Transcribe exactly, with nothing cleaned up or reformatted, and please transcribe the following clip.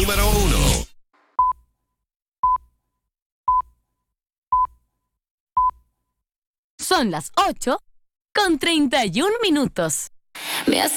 número uno. Son las ocho con treinta y un minutos. Me hace